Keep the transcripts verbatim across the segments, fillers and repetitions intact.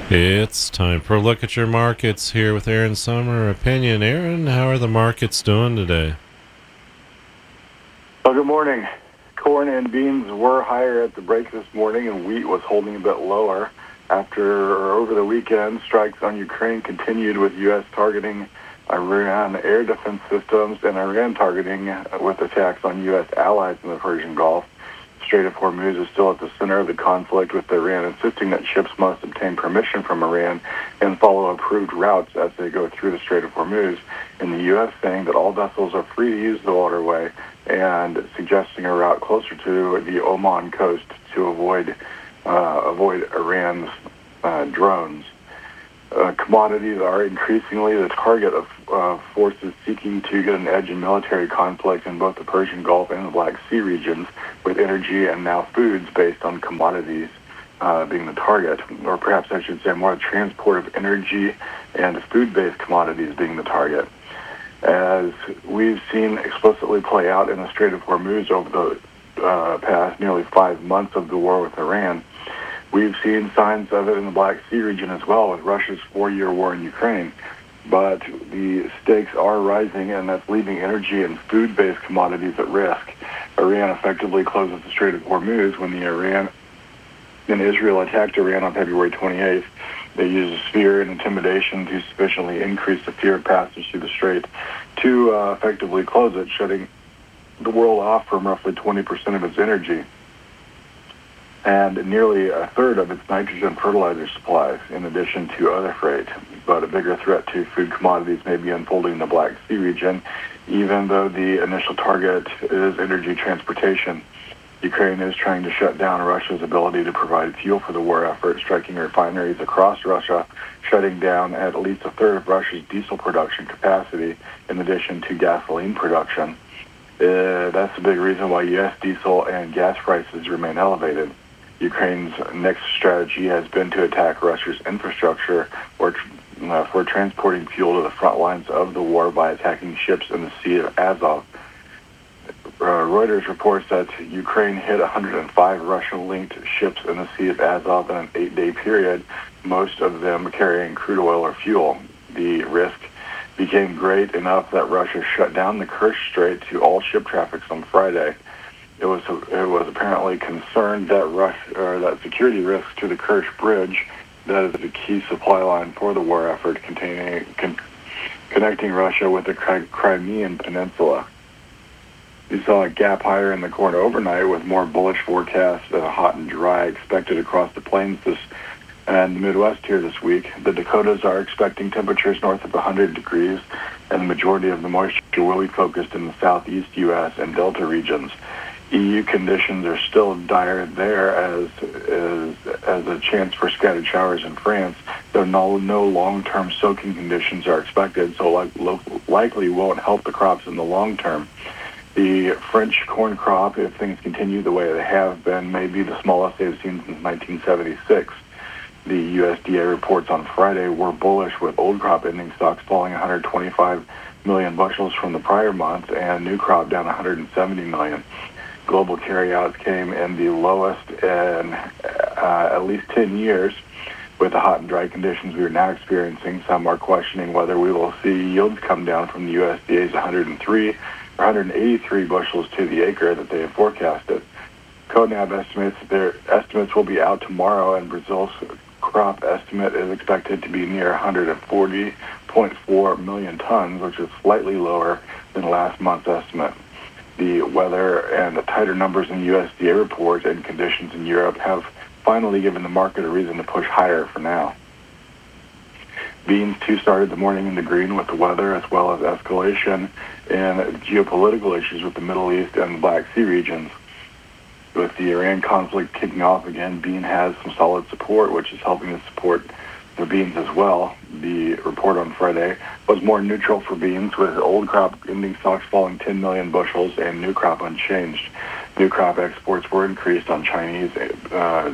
It's time for a look at your markets here with Aaron Summer Opinion. Aaron, how are the markets doing today? Well, good morning. Corn and beans were higher at the break this morning, and wheat was holding a bit lower. After or over the weekend, strikes on Ukraine continued with U S targeting Iran air defense systems and Iran targeting with attacks on U S allies in the Persian Gulf. Strait of Hormuz is still at the center of the conflict, with Iran insisting that ships must obtain permission from Iran and follow approved routes as they go through the Strait of Hormuz, and the U S saying that all vessels are free to use the waterway and suggesting a route closer to the Oman coast to avoid uh, avoid Iran's uh, drones. Uh, commodities are increasingly the target of uh, forces seeking to get an edge in military conflict in both the Persian Gulf and the Black Sea regions, with energy and now foods based on commodities uh, being the target, or perhaps I should say more transport of energy and food-based commodities being the target. As we've seen explicitly play out in the Strait of Hormuz over the uh, past nearly five months of the war with Iran, we've seen signs of it in the Black Sea region as well, with Russia's four-year war in Ukraine. But the stakes are rising, and that's leaving energy and food-based commodities at risk. Iran effectively closes the Strait of Hormuz when the Iran and Israel attacked Iran on February twenty-eighth. They used fear and intimidation to sufficiently increase the fear of passage through the strait to uh, effectively close it, shutting the world off from roughly twenty percent of its energy and nearly a third of its nitrogen fertilizer supplies, in addition to other freight. But a bigger threat to food commodities may be unfolding in the Black Sea region, even though the initial target is energy transportation. Ukraine is trying to shut down Russia's ability to provide fuel for the war effort, striking refineries across Russia, shutting down at least a third of Russia's diesel production capacity, in addition to gasoline production. Uh, that's a big reason why U S diesel and gas prices remain elevated. Ukraine's next strategy has been to attack Russia's infrastructure or, uh, for transporting fuel to the front lines of the war by attacking ships in the Sea of Azov. Uh, Reuters reports that Ukraine hit one hundred five Russian-linked ships in the Sea of Azov in an eight-day period, most of them carrying crude oil or fuel. The risk became great enough that Russia shut down the Kerch Strait to all ship traffic on Friday. It was it was apparently concerned that Rush or that security risks to the Kerch Bridge, that is the key supply line for the war effort, containing con, connecting Russia with the Crimean Peninsula. We saw a gap higher in the corn overnight, with more bullish forecasts and a hot and dry expected across the plains this and the Midwest here this week. The Dakotas are expecting temperatures north of one hundred degrees, and the majority of the moisture will be focused in the southeast U S and Delta regions. E U conditions are still dire there, as as, as a chance for scattered showers in France, though no, no long-term soaking conditions are expected, so like, lo, likely won't help the crops in the long term. The French corn crop, if things continue the way they have been, may be the smallest they've seen since nineteen seventy-six. The U S D A reports on Friday were bullish, with old crop ending stocks falling one hundred twenty-five million bushels from the prior month and new crop down one hundred seventy million. Global carryouts came in the lowest in uh, at least ten years. With the hot and dry conditions we are now experiencing, some are questioning whether we will see yields come down from the U S D A's one hundred three or one hundred eighty-three bushels to the acre that they have forecasted. CONAB estimates that their estimates will be out tomorrow, and Brazil's crop estimate is expected to be near one hundred forty point four million tons, which is slightly lower than last month's estimate. The weather and the tighter numbers in the U S D A report and conditions in Europe have finally given the market a reason to push higher for now. Beans, too, started the morning in the green with the weather, as well as escalation in geopolitical issues with the Middle East and the Black Sea regions. With the Iran conflict kicking off again, bean has some solid support, which is helping to support the beans as well. The report on Friday was more neutral for beans, with old crop ending stocks falling ten million bushels and new crop unchanged. New crop exports were increased on Chinese uh,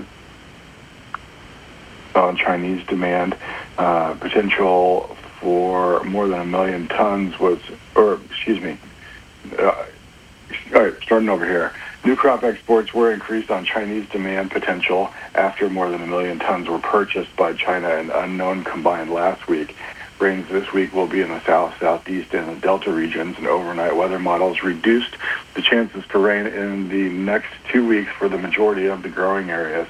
on Chinese demand. Uh, potential for more than a million tons was, or excuse me, uh, all right, starting over here. New crop exports were increased on Chinese demand potential after more than a million tons were purchased by China and unknown combined last week. Rains this week will be in the south, southeast, and the Delta regions, and overnight weather models reduced the chances for rain in the next two weeks for the majority of the growing areas.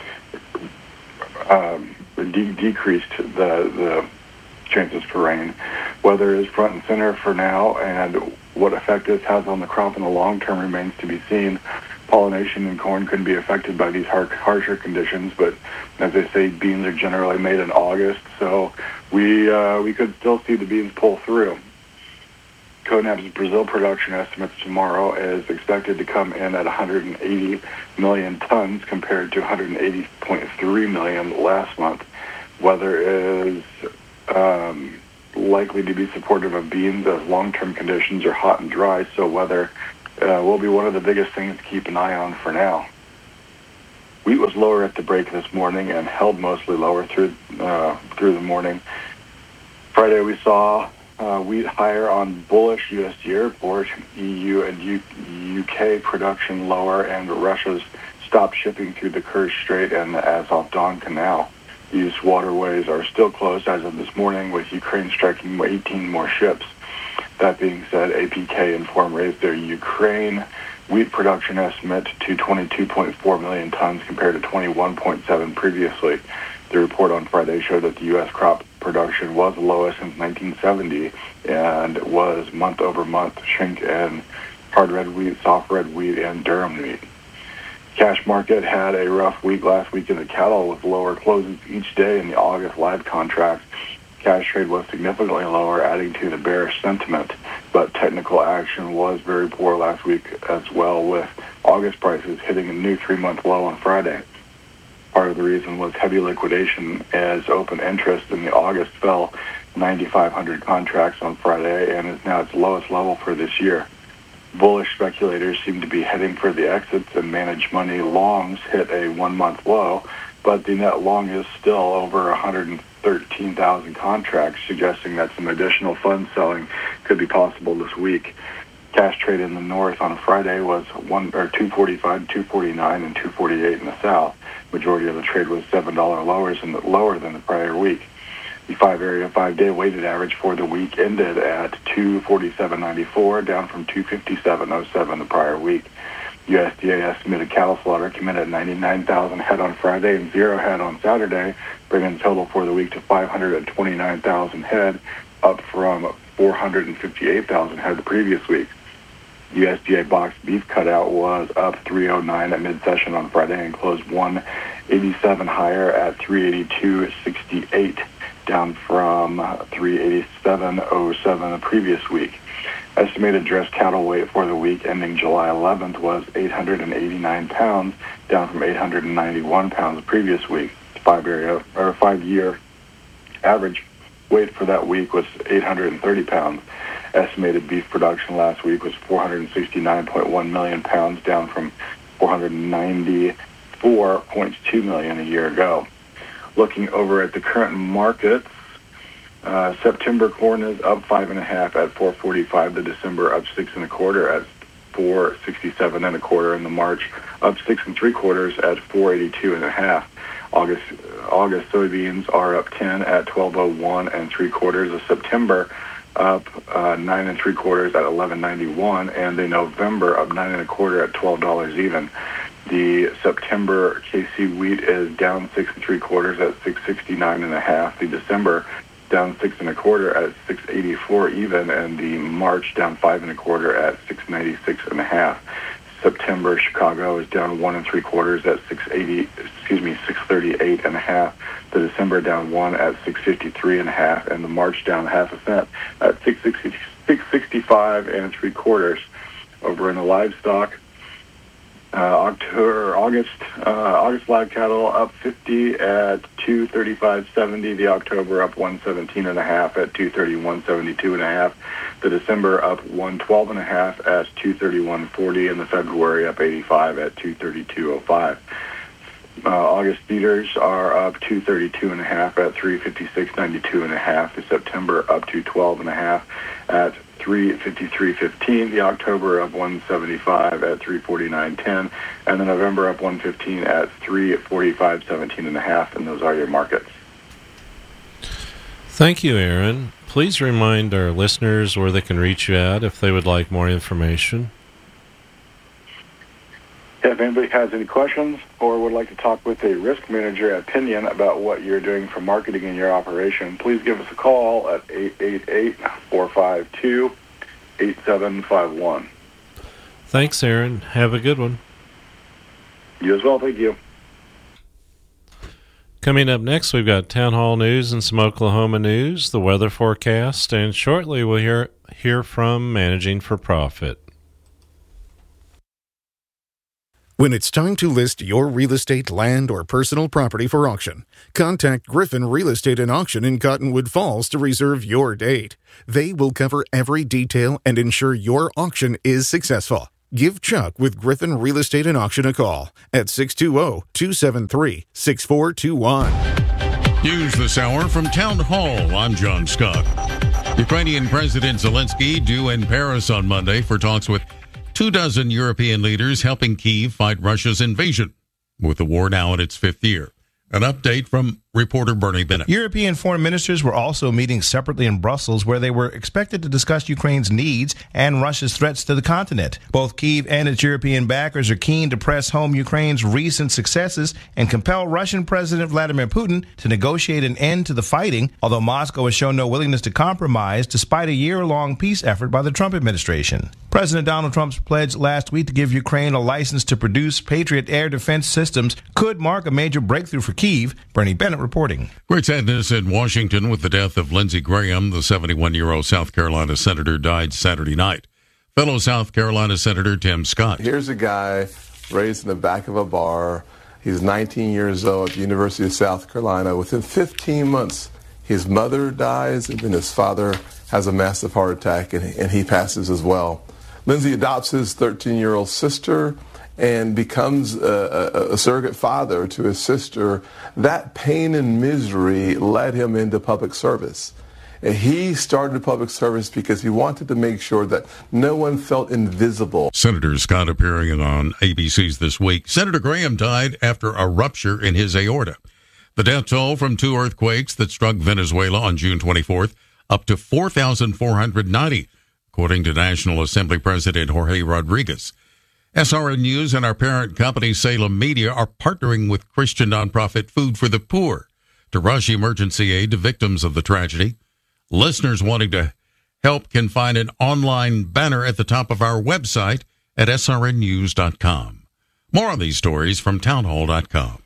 Um, de- decreased the, the chances for rain. Weather is front and center for now, and what effect this has on the crop in the long term remains to be seen. Pollination in corn could be affected by these har- harsher conditions, but as they say, beans are generally made in August, so we uh, we could still see the beans pull through. CONAB's Brazil production estimates tomorrow is expected to come in at one hundred eighty million tons compared to one hundred eighty point three million last month. Weather is um, likely to be supportive of beans as long-term conditions are hot and dry, so weather uh, will be one of the biggest things to keep an eye on for now. Wheat was lower at the break this morning and held mostly lower through uh, through the morning. Friday we saw uh, wheat higher on bullish U S D A report, E U and U- UK production lower, and Russia's stopped shipping through the Kerch Strait and the Azov-Don Canal. These waterways are still closed as of this morning, with Ukraine striking eighteen more ships. That being said, A P K Inform raised their Ukraine wheat production estimate to twenty-two point four million tons compared to twenty-one point seven previously. The report on Friday showed that the U S crop production was the lowest since nineteen seventy and was month-over-month shrink in hard red wheat, soft red wheat, and durum wheat. Cash market had a rough week last week in the cattle with lower closes each day in the August live contracts. Cash trade was significantly lower, adding to the bearish sentiment, but technical action was very poor last week as well, with August prices hitting a new three-month low on Friday. Part of the reason was heavy liquidation, as open interest in the August fell ninety-five hundred contracts on Friday and is now its lowest level for this year. Bullish speculators seem to be heading for the exits, and managed money longs hit a one-month low, but the net long is still over one hundred thirteen thousand contracts, suggesting that some additional fund selling could be possible this week. Cash trade in the north on Friday was one or two forty-five, two forty-nine, and two forty-eight in the south. Majority of the trade was seven dollars lowers and lower than the prior week. The five-area, five-day weighted average for the week ended at two forty-seven ninety-four, down from two fifty-seven oh seven the prior week. U S D A estimated cattle slaughter came in at ninety-nine thousand head on Friday and zero head on Saturday, bringing the total for the week to five hundred twenty-nine thousand head, up from four hundred fifty-eight thousand head the previous week. U S D A boxed beef cutout was up three oh nine at mid-session on Friday and closed one eighty-seven higher at three eighty-two sixty-eight, down from three eighty-seven oh seven the previous week. Estimated dressed cattle weight for the week ending July eleventh was eight hundred eighty-nine pounds, down from eight hundred ninety-one pounds the previous week. Five area or five-year average weight for that week was eight hundred thirty pounds. Estimated beef production last week was four hundred sixty-nine point one million pounds, down from four hundred ninety-four point two million a year ago. Looking over at the current markets, uh, September corn is up five and a half at four forty-five. The December up six and a quarter at four sixty-seven and a quarter, and the March up six and three quarters at four eighty-two and a half. August August soybeans are up ten at twelve oh one and three quarters. The September up uh, nine and three quarters at eleven ninety-one, and the November up nine and a quarter at twelve dollars even. The September K C wheat is down six and three quarters at six sixty-nine and a half. The December down six and a quarter at six eighty-four even, and the March down five and a quarter at six ninety-six and a half. September Chicago is down one and three quarters at six eighty, excuse me, six thirty-eight and a half. The December down one at six fifty-three and a half, and the March down half a cent at six sixty-five and three quarters. Over in the livestock, uh, October, August, uh, August live cattle up fifty at two thirty-five seventy. The October up one seventeen and a half at two thirty-one seventy-two and a half. The December up one twelve and a half at two thirty-one forty, and the February up eighty-five at two thirty-two oh five. Uh, August feeders are up two thirty-two and a half at three fifty-six ninety-two and a half. The September up two twelve and a half at three fifty-three fifteen. The October up one seventy-five at three forty-nine ten, and the November up one fifteen at three forty-five seventeen and a half. And those are your markets. Thank you, Aaron. Please remind our listeners where they can reach you at if they would like more information. If anybody has any questions or would like to talk with a risk manager at Pinion about what you're doing for marketing in your operation, please give us a call at eight eight eight, four five two, eight seven five one. Thanks, Aaron. Have a good one. You as well. Thank you. Coming up next, we've got Town Hall News and some Oklahoma news, the weather forecast, and shortly we'll hear, hear from Managing for Profit. When it's time to list your real estate, land, or personal property for auction, contact Griffin Real Estate and Auction in Cottonwood Falls to reserve your date. They will cover every detail and ensure your auction is successful. Give Chuck with Griffin Real Estate and Auction a call at six two zero, two seven three, six four two one. News this hour from Town Hall. I'm John Scott. Ukrainian President Zelensky due in Paris on Monday for talks with two dozen European leaders helping Kyiv fight Russia's invasion, with the war now in its fifth year. An update from reporter Bernie Bennett. European foreign ministers were also meeting separately in Brussels, where they were expected to discuss Ukraine's needs and Russia's threats to the continent. Both Kyiv and its European backers are keen to press home Ukraine's recent successes and compel Russian President Vladimir Putin to negotiate an end to the fighting, although Moscow has shown no willingness to compromise despite a year-long peace effort by the Trump administration. President Donald Trump's pledge last week to give Ukraine a license to produce Patriot air defense systems could mark a major breakthrough for Kyiv. Bernie Bennett reporting. Great sadness in Washington with the death of Lindsey Graham. The seventy-one-year-old South Carolina senator died Saturday night. Fellow South Carolina Senator Tim Scott. Here's a guy raised in the back of a bar. He's nineteen years old at the University of South Carolina. Within fifteen months, his mother dies, and then his father has a massive heart attack, and, and he passes as well. Lindsey adopts his thirteen-year-old sister and becomes a, a, a surrogate father to his sister. That pain and misery led him into public service. And he started public service because he wanted to make sure that no one felt invisible. Senator Scott appearing on A B C's This Week. Senator Graham died after a rupture in his aorta. The death toll from two earthquakes that struck Venezuela on June twenty-fourth, up to four thousand four hundred ninety, according to National Assembly President Jorge Rodriguez. S R N News and our parent company, Salem Media, are partnering with Christian nonprofit Food for the Poor to rush emergency aid to victims of the tragedy. Listeners wanting to help can find an online banner at the top of our website at S R N news dot com. More on these stories from townhall dot com.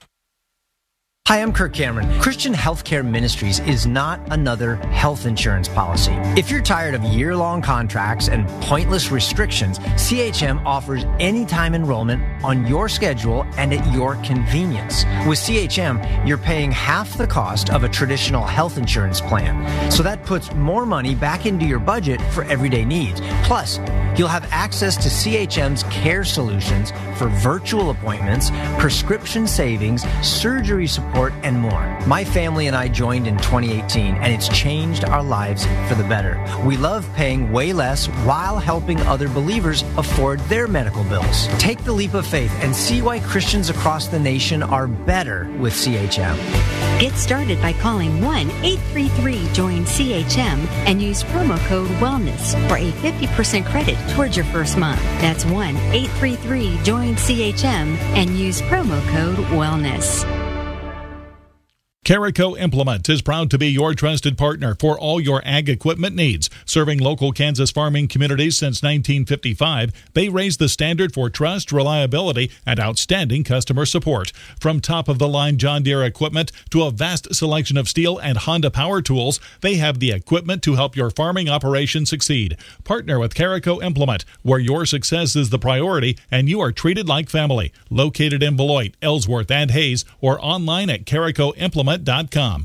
Hi, I'm Kirk Cameron. Christian Healthcare Ministries is not another health insurance policy. If you're tired of year-long contracts and pointless restrictions, C H M offers anytime enrollment on your schedule and at your convenience. With C H M, you're paying half the cost of a traditional health insurance plan. So that puts more money back into your budget for everyday needs. Plus, you'll have access to C H M's care solutions for virtual appointments, prescription savings, surgery support, and more. My family and I joined in twenty eighteen, and it's changed our lives for the better. We love paying way less while helping other believers afford their medical bills. Take the leap of faith and see why Christians across the nation are better with C H M. Get started by calling one eight three three join C H M and use promo code WELLNESS for a fifty percent credit towards your first month. That's one eight three three join C H M and use promo code WELLNESS. Carico Implement is proud to be your trusted partner for all your ag equipment needs. Serving local Kansas farming communities since nineteen fifty-five, they raise the standard for trust, reliability, and outstanding customer support. From top-of-the-line John Deere equipment to a vast selection of Steel and Honda power tools, they have the equipment to help your farming operation succeed. Partner with Carico Implement, where your success is the priority and you are treated like family. Located in Beloit, Ellsworth, and Hayes, or online at carico implement dot com.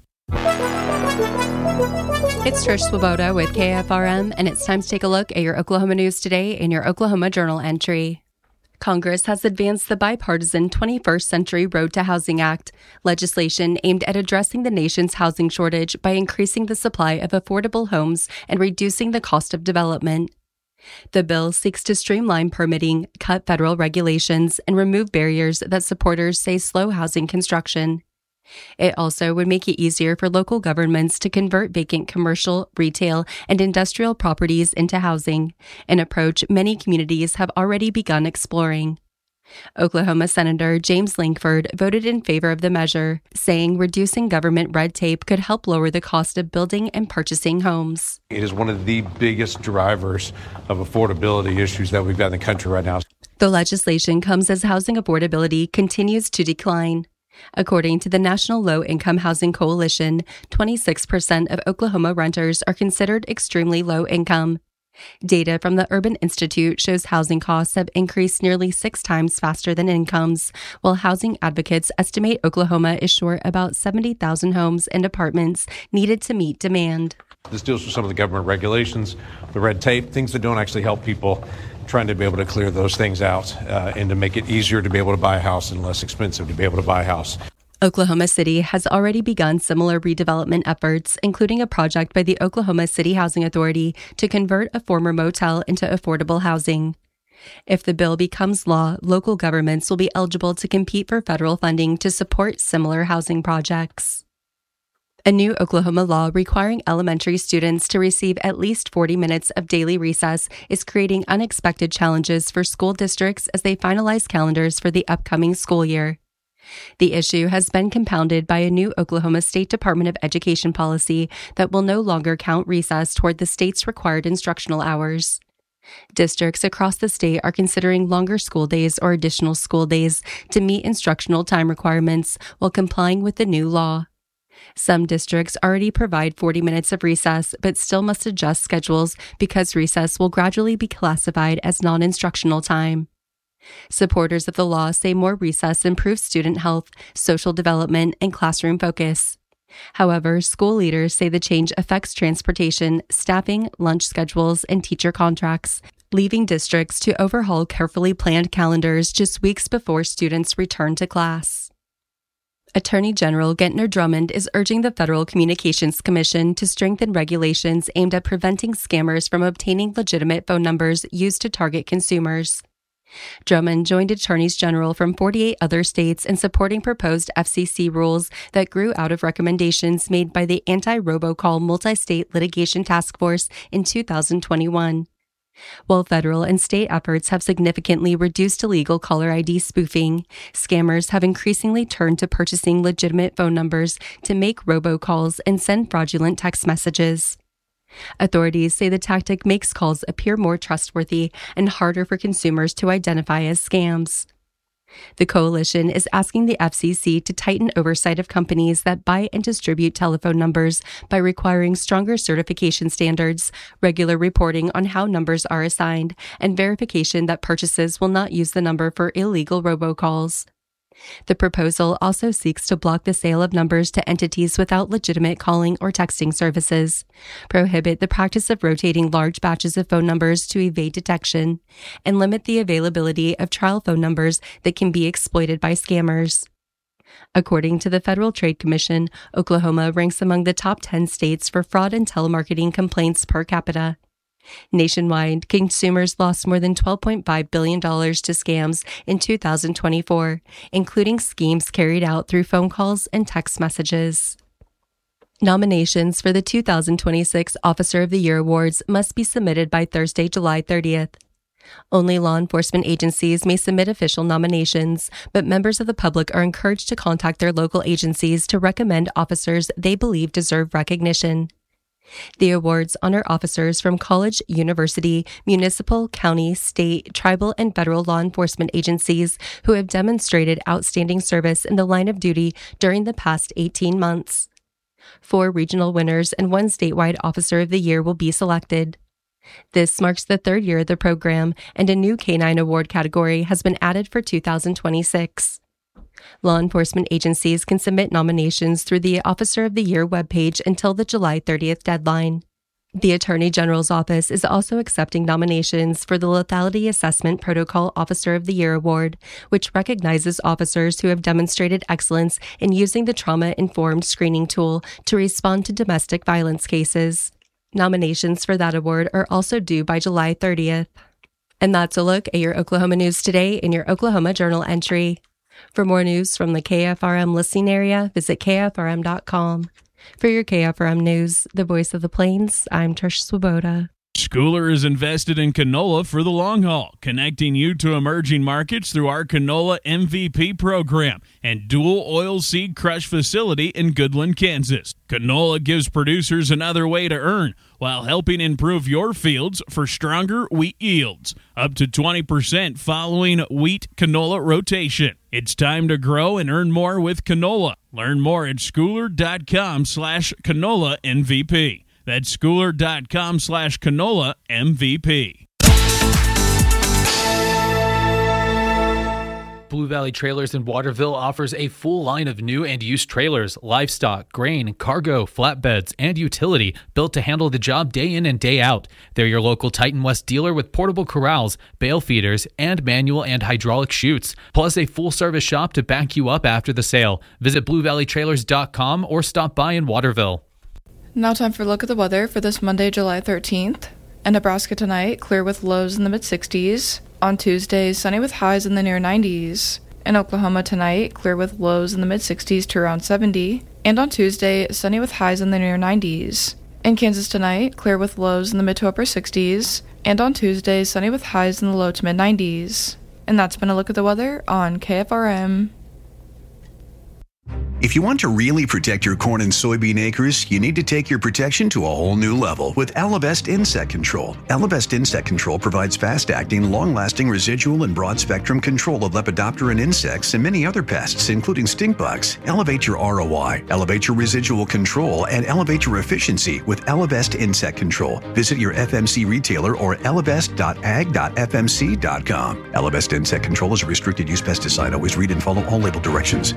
It's Trish Swoboda with K F R M, and it's time to take a look at your Oklahoma news today in your Oklahoma Journal entry. Congress has advanced the bipartisan twenty-first Century Road to Housing Act, legislation aimed at addressing the nation's housing shortage by increasing the supply of affordable homes and reducing the cost of development. The bill seeks to streamline permitting, cut federal regulations, and remove barriers that supporters say slow housing construction. It also would make it easier for local governments to convert vacant commercial, retail, and industrial properties into housing, an approach many communities have already begun exploring. Oklahoma Senator James Lankford voted in favor of the measure, saying reducing government red tape could help lower the cost of building and purchasing homes. It is one of the biggest drivers of affordability issues that we've got in the country right now. The legislation comes as housing affordability continues to decline. According to the National Low Income Housing Coalition, twenty-six percent of Oklahoma renters are considered extremely low income. Data from the Urban Institute shows housing costs have increased nearly six times faster than incomes, while housing advocates estimate Oklahoma is short about seventy thousand homes and apartments needed to meet demand. This deals with some of the government regulations, the red tape, things that don't actually help people, trying to be able to clear those things out uh, and to make it easier to be able to buy a house and less expensive to be able to buy a house. Oklahoma City has already begun similar redevelopment efforts, including a project by the Oklahoma City Housing Authority to convert a former motel into affordable housing. If the bill becomes law, local governments will be eligible to compete for federal funding to support similar housing projects. A new Oklahoma law requiring elementary students to receive at least forty minutes of daily recess is creating unexpected challenges for school districts as they finalize calendars for the upcoming school year. The issue has been compounded by a new Oklahoma State Department of Education policy that will no longer count recess toward the state's required instructional hours. Districts across the state are considering longer school days or additional school days to meet instructional time requirements while complying with the new law. Some districts already provide forty minutes of recess, but still must adjust schedules because recess will gradually be classified as non-instructional time. Supporters of the law say more recess improves student health, social development, and classroom focus. However, school leaders say the change affects transportation, staffing, lunch schedules, and teacher contracts, leaving districts to overhaul carefully planned calendars just weeks before students return to class. Attorney General Gentner Drummond is urging the Federal Communications Commission to strengthen regulations aimed at preventing scammers from obtaining legitimate phone numbers used to target consumers. Drummond joined attorneys general from forty-eight other states in supporting proposed F C C rules that grew out of recommendations made by the Anti-Robocall Multi-State Litigation Task Force in two thousand twenty-one. While federal and state efforts have significantly reduced illegal caller I D spoofing, scammers have increasingly turned to purchasing legitimate phone numbers to make robocalls and send fraudulent text messages. Authorities say the tactic makes calls appear more trustworthy and harder for consumers to identify as scams. The coalition is asking the F C C to tighten oversight of companies that buy and distribute telephone numbers by requiring stronger certification standards, regular reporting on how numbers are assigned, and verification that purchases will not use the number for illegal robocalls. The proposal also seeks to block the sale of numbers to entities without legitimate calling or texting services, prohibit the practice of rotating large batches of phone numbers to evade detection, and limit the availability of trial phone numbers that can be exploited by scammers. According to the Federal Trade Commission, Oklahoma ranks among the top ten states for fraud and telemarketing complaints per capita. Nationwide, consumers lost more than twelve point five billion dollars to scams in two thousand twenty-four, including schemes carried out through phone calls and text messages. Nominations for the two thousand twenty-six Officer of the Year Awards must be submitted by Thursday, July thirtieth. Only law enforcement agencies may submit official nominations, but members of the public are encouraged to contact their local agencies to recommend officers they believe deserve recognition. The awards honor officers from college, university, municipal, county, state, tribal, and federal law enforcement agencies who have demonstrated outstanding service in the line of duty during the past eighteen months. Four regional winners and one statewide Officer of the Year will be selected. This marks the third year of the program, and a new K nine award category has been added for two thousand twenty-six. Law enforcement agencies can submit nominations through the Officer of the Year webpage until the July thirtieth deadline. The Attorney General's office is also accepting nominations for the Lethality Assessment Protocol Officer of the Year Award, which recognizes officers who have demonstrated excellence in using the trauma-informed screening tool to respond to domestic violence cases. Nominations for that award are also due by July thirtieth. And that's a look at your Oklahoma news today in your Oklahoma Journal entry. For more news from the K F R M listening area, visit K F R M dot com. For your K F R M News, the voice of the Plains, I'm Trish Swoboda. Schooler is invested in canola for the long haul, connecting you to emerging markets through our Canola M V P program and dual oil seed crush facility in Goodland, Kansas. Canola gives producers another way to earn while helping improve your fields for stronger wheat yields, up to twenty percent following wheat canola rotation. It's time to grow and earn more with canola. Learn more at schooler.com slash canola MVP. That's schooler.com slash canola MVP. Blue Valley Trailers in Waterville offers a full line of new and used trailers, livestock, grain, cargo, flatbeds, and utility built to handle the job day in and day out. They're your local Titan West dealer with portable corrals, bale feeders, and manual and hydraulic chutes, plus a full-service shop to back you up after the sale. Visit blue valley trailers dot com or stop by in Waterville. Now time for a look at the weather for this Monday, July thirteenth. In Nebraska tonight, clear with lows in the mid-sixties. On Tuesday, sunny with highs in the near nineties. In Oklahoma tonight, clear with lows in the mid-sixties to around seventy. And on Tuesday, sunny with highs in the near nineties. In Kansas tonight, clear with lows in the mid to upper sixties. And on Tuesday, sunny with highs in the low to mid nineties. And that's been a look at the weather on K F R M. If you want to really protect your corn and soybean acres, you need to take your protection to a whole new level with Elevest Insect Control. Elevest Insect Control provides fast-acting, long-lasting residual and broad-spectrum control of Lepidopteran insects and many other pests, including stink bugs. Elevate your R O I, elevate your residual control, and elevate your efficiency with Elevest Insect Control. Visit your F M C retailer or elevest dot ag dot f m c dot com. Elevest Insect Control is a restricted-use pesticide. Always read and follow all label directions.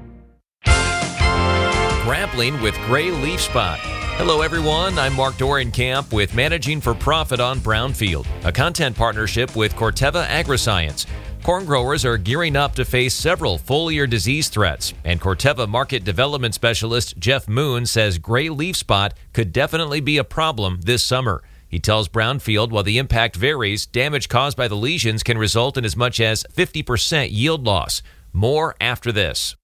Grappling with gray leaf spot. Hello everyone, I'm Mark Dorenkamp with Managing for Profit on Brownfield, a content partnership with Corteva Agriscience. Corn growers are gearing up to face several foliar disease threats, and Corteva Market Development Specialist Jeff Moon says gray leaf spot could definitely be a problem this summer. He tells Brownfield while the impact varies, damage caused by the lesions can result in as much as fifty percent yield loss. More after this.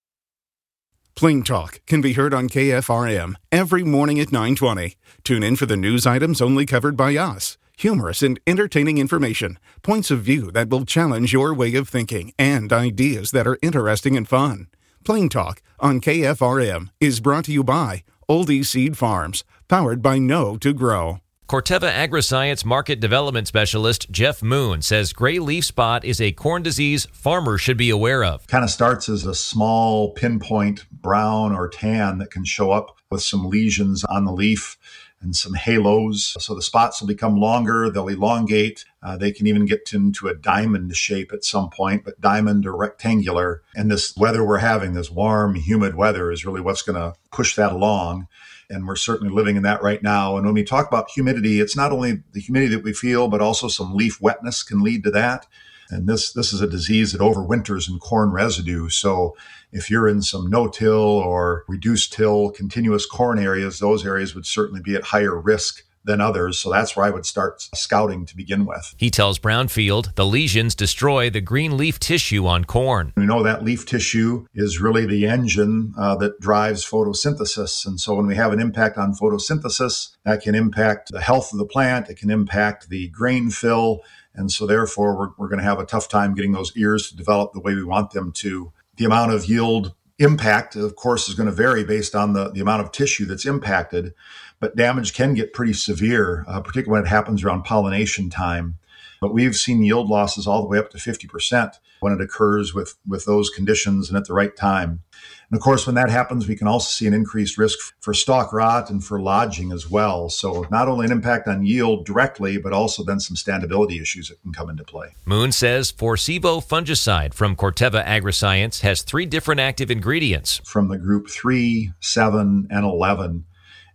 Plain Talk can be heard on K F R M every morning at nine twenty. Tune in for the news items only covered by us. Humorous and entertaining information, points of view that will challenge your way of thinking, and ideas that are interesting and fun. Plain Talk on K F R M is brought to you by Oldie Seed Farms, powered by Know to Grow. Corteva Agriscience Market Development Specialist Jeff Moon says gray leaf spot is a corn disease farmers should be aware of. Kind of starts as a small pinpoint brown or tan that can show up with some lesions on the leaf and some halos. So the spots will become longer, they'll elongate. Uh, they can even get into a diamond shape at some point, but diamond or rectangular. And this weather we're having, this warm, humid weather, is really what's going to push that along. And we're certainly living in that right now. And when we talk about humidity, it's not only the humidity that we feel, but also some leaf wetness can lead to that. And this this is a disease that overwinters in corn residue. So if you're in some no-till or reduced-till continuous corn areas, those areas would certainly be at higher risk than others. So that's where I would start scouting to begin with. He tells Brownfield the lesions destroy the green leaf tissue on corn. We know that leaf tissue is really the engine uh, that drives photosynthesis. And so when we have an impact on photosynthesis, that can impact the health of the plant. It can impact the grain fill. And so therefore, we're, we're going to have a tough time getting those ears to develop the way we want them to. The amount of yield impact, of course, is going to vary based on the, the amount of tissue that's impacted. But damage can get pretty severe, uh, particularly when it happens around pollination time. But we've seen yield losses all the way up to fifty percent when it occurs with, with those conditions and at the right time. And of course, when that happens, we can also see an increased risk for stalk rot and for lodging as well. So not only an impact on yield directly, but also then some standability issues that can come into play. Moon says Forcevo fungicide from Corteva Agriscience has three different active ingredients. From the group three, seven, and eleven.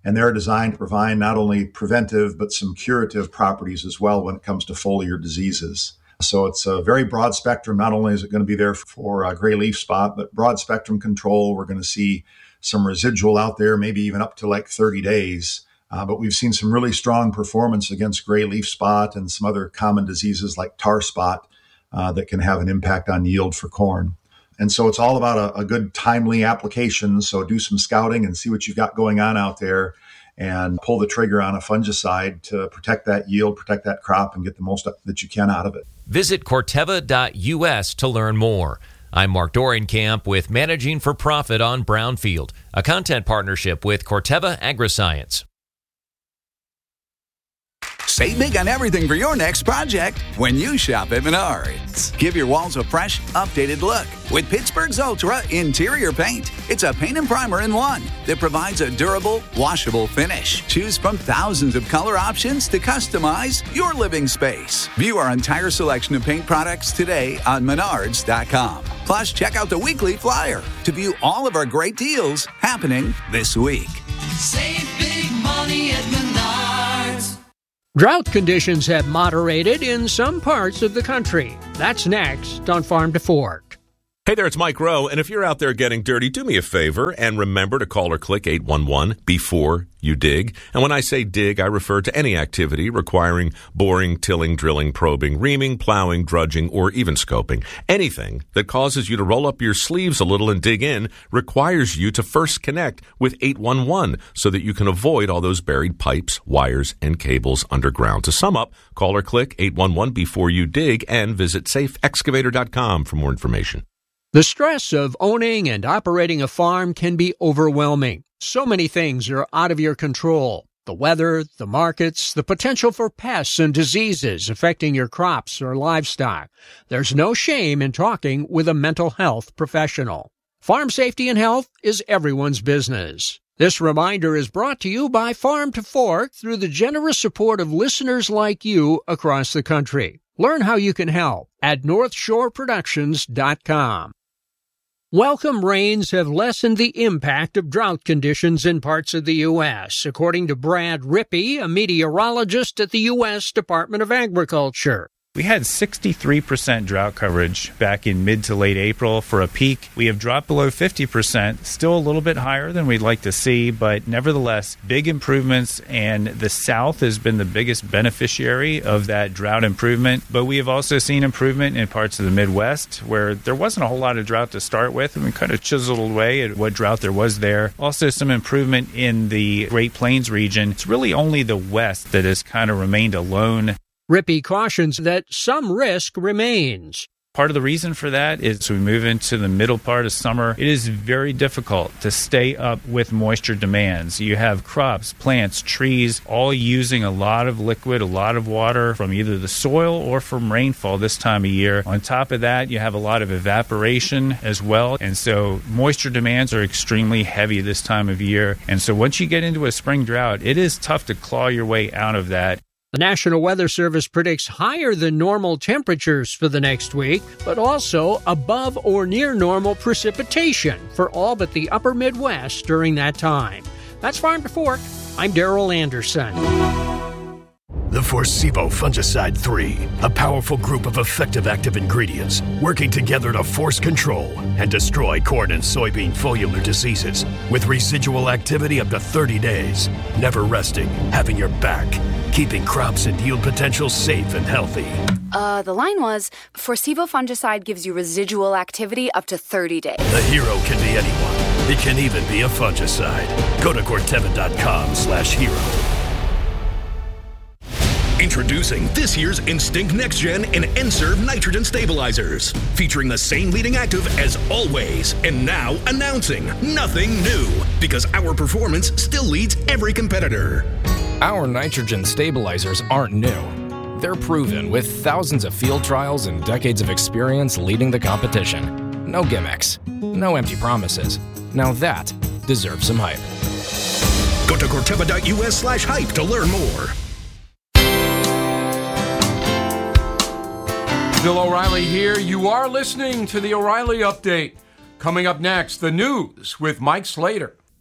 and they're designed to provide not only preventive but some curative properties as well when it comes to foliar diseases. So it's a very broad spectrum. Not only is it going to be there for uh, gray leaf spot, but broad spectrum control. We're going to see some residual out there, maybe even up to like thirty days. Uh, but we've seen some really strong performance against gray leaf spot and some other common diseases like tar spot uh, that can have an impact on yield for corn. And so it's all about a, a good timely application. So do some scouting and see what you've got going on out there and pull the trigger on a fungicide to protect that yield, protect that crop, and get the most that you can out of it. Visit Corteva dot U S to learn more. I'm Mark Dorenkamp with Managing for Profit on Brownfield, a content partnership with Corteva Agriscience. Save big on everything for your next project when you shop at Menards. Give your walls a fresh, updated look with Pittsburgh's Ultra Interior Paint. It's a paint and primer in one that provides a durable, washable finish. Choose from thousands of color options to customize your living space. View our entire selection of paint products today on Menards dot com. Plus, check out the weekly flyer to view all of our great deals happening this week. Save big money at Menards. Drought conditions have moderated in some parts of the country. That's next on Farm to Fork. Hey there, it's Mike Rowe, and if you're out there getting dirty, do me a favor and remember to call or click eight one one before you dig. And when I say dig, I refer to any activity requiring boring, tilling, drilling, probing, reaming, plowing, drudging, or even scoping. Anything that causes you to roll up your sleeves a little and dig in requires you to first connect with eight one one so that you can avoid all those buried pipes, wires, and cables underground. To sum up, call or click eight one one before you dig and visit safe excavator dot com for more information. The stress of owning and operating a farm can be overwhelming. So many things are out of your control. The weather, the markets, the potential for pests and diseases affecting your crops or livestock. There's no shame in talking with a mental health professional. Farm safety and health is everyone's business. This reminder is brought to you by Farm to Fork through the generous support of listeners like you across the country. Learn how you can help at north shore productions dot com. Welcome rains have lessened the impact of drought conditions in parts of the U S, according to Brad Rippey, a meteorologist at the U S Department of Agriculture. We had sixty-three percent drought coverage back in mid to late April for a peak. We have dropped below fifty percent, still a little bit higher than we'd like to see, but nevertheless, big improvements, and the South has been the biggest beneficiary of that drought improvement. But we have also seen improvement in parts of the Midwest where there wasn't a whole lot of drought to start with, and we kind of chiseled away at what drought there was there. Also some improvement in the Great Plains region. It's really only the West that has kind of remained alone. Rippey cautions that some risk remains. Part of the reason for that is as we move into the middle part of summer, it is very difficult to stay up with moisture demands. You have crops, plants, trees, all using a lot of liquid, a lot of water from either the soil or from rainfall this time of year. On top of that, you have a lot of evaporation as well. And so moisture demands are extremely heavy this time of year. And so once you get into a spring drought, it is tough to claw your way out of that. The National Weather Service predicts higher than normal temperatures for the next week, but also above or near normal precipitation for all but the upper Midwest during that time. That's Farm to Fork. I'm Darrell Anderson. The Forcevo Fungicide three, a powerful group of effective active ingredients working together to force control and destroy corn and soybean foliar diseases with residual activity up to thirty days, never resting, having your back, keeping crops and yield potential safe and healthy. Uh, the line was, Forcevo Fungicide gives you residual activity up to thirty days. The hero can be anyone. It can even be a fungicide. Go to Corteva dot com slash hero. Introducing this year's Instinct Next Gen and N-Serve nitrogen stabilizers, featuring the same leading active as always. And now announcing nothing new, because our performance still leads every competitor. Our nitrogen stabilizers aren't new. They're proven with thousands of field trials and decades of experience leading the competition. No gimmicks, no empty promises. Now that deserves some hype. Go to Corteva dot U S slash hype to learn more. Bill O'Reilly here. You are listening to the O'Reilly Update. Coming up next, the news with Mike Slater.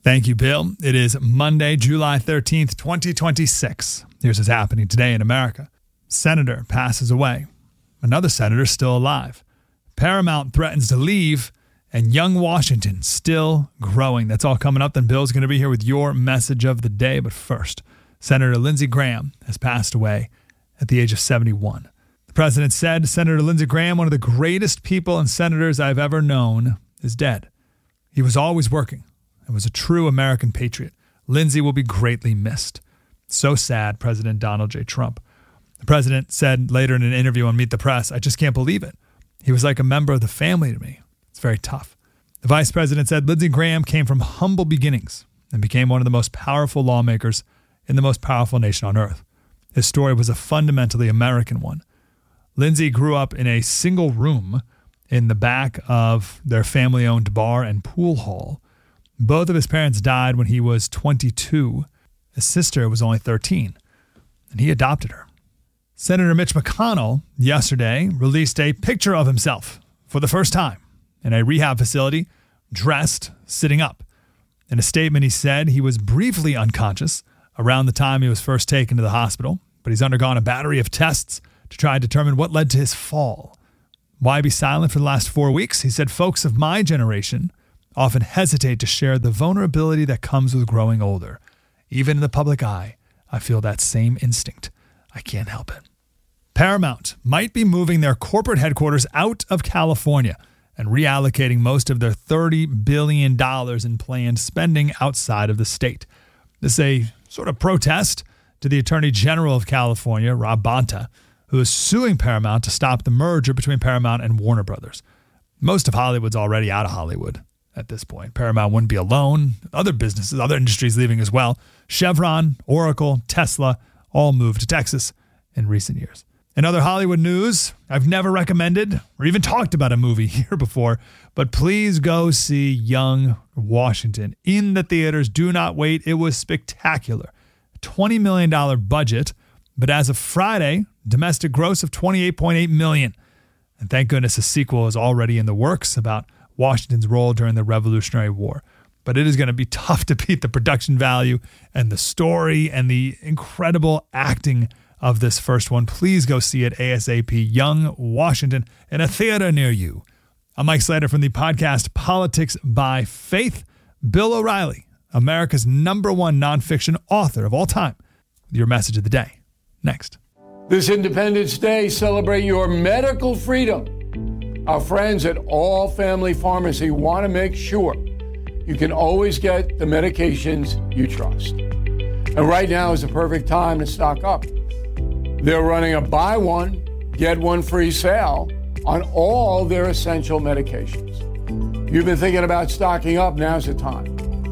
Thank you, Bill. It is Monday, July thirteenth, twenty twenty-six. Here's what's happening today in America. Senator passes away. Another senator still alive. Paramount threatens to leave, and young Washington still growing. That's all coming up. Then Bill's going to be here with your message of the day. But first, Senator Lindsey Graham has passed away at the age of seventy-one. The president said Senator Lindsey Graham, one of the greatest people and senators I've ever known, is dead. He was always working and was a true American patriot. Lindsey will be greatly missed. So sad, President Donald J. Trump. The president said later in an interview on Meet the Press, "I just can't believe it. He was like a member of the family to me. It's very tough." The vice president said Lindsey Graham came from humble beginnings and became one of the most powerful lawmakers in the most powerful nation on earth. His story was a fundamentally American one. Lindsey grew up in a single room in the back of their family-owned bar and pool hall. Both of his parents died when he was twenty-two. His sister was only thirteen, and he adopted her. Senator Mitch McConnell yesterday released a picture of himself for the first time in a rehab facility, dressed, sitting up. In a statement, he said he was briefly unconscious around the time he was first taken to the hospital, but he's undergone a battery of tests to try and determine what led to his fall. Why be silent for the last four weeks? He said, "Folks of my generation often hesitate to share the vulnerability that comes with growing older. Even in the public eye, I feel that same instinct. I can't help it." Paramount might be moving their corporate headquarters out of California and reallocating most of their thirty billion dollars in planned spending outside of the state. This is a sort of protest to the Attorney General of California, Rob Bonta, who is suing Paramount to stop the merger between Paramount and Warner Brothers. Most of Hollywood's already out of Hollywood at this point. Paramount wouldn't be alone. Other businesses, other industries leaving as well. Chevron, Oracle, Tesla, all moved to Texas in recent years. In other Hollywood news, I've never recommended or even talked about a movie here before, but please go see Young Washington in the theaters. Do not wait. It was spectacular. twenty million dollars budget, but as of Friday, domestic gross of twenty-eight point eight million dollars. And thank goodness a sequel is already in the works about Washington's role during the Revolutionary War. But it is going to be tough to beat the production value and the story and the incredible acting of this first one. Please go see it ASAP. Young Washington in a theater near you. I'm Mike Slater from the podcast Politics by Faith. Bill O'Reilly, America's number one nonfiction author of all time, with your message of the day. Next. This Independence Day, celebrate your medical freedom. Our friends at All Family Pharmacy want to make sure you can always get the medications you trust. And right now is the perfect time to stock up. They're running a buy one, get one free sale on all their essential medications. You've been thinking about stocking up, now's the time.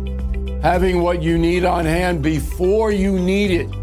Having what you need on hand before you need it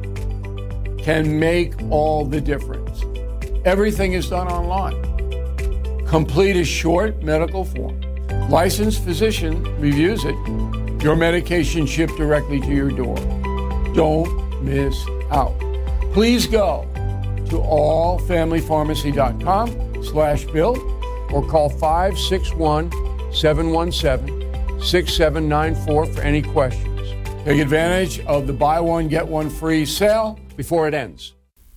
can make all the difference. Everything is done online. Complete a short medical form. Licensed physician reviews it. Your medication shipped directly to your door. Don't miss out. Please go to all family pharmacy dot com slash bill or call five six one, seven one seven, six seven nine four for any questions. Take advantage of the buy one, get one free sale before it ends.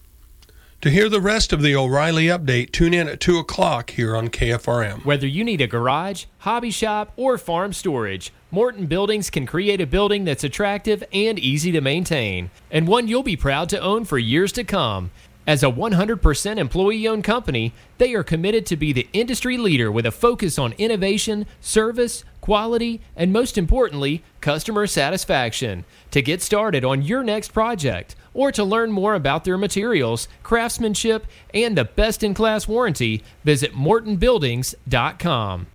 To hear the rest of the O'Reilly Update, tune in at two o'clock here on K F R M. Whether you need a garage, hobby shop, or farm storage, Morton Buildings can create a building that's attractive and easy to maintain, and one you'll be proud to own for years to come. As a one hundred percent employee-owned company, they are committed to be the industry leader with a focus on innovation, service, quality, and most importantly, customer satisfaction. To get started on your next project, or to learn more about their materials, craftsmanship, and the best-in-class warranty, visit morton buildings dot com.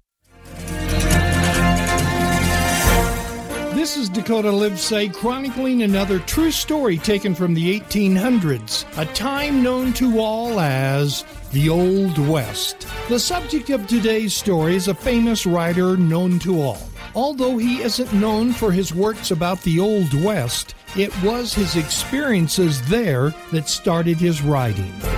This is Dakota Livesay chronicling another true story taken from the eighteen hundreds, a time known to all as the Old West. The subject of today's story is a famous writer known to all. Although he isn't known for his works about the Old West, it was his experiences there that started his writing.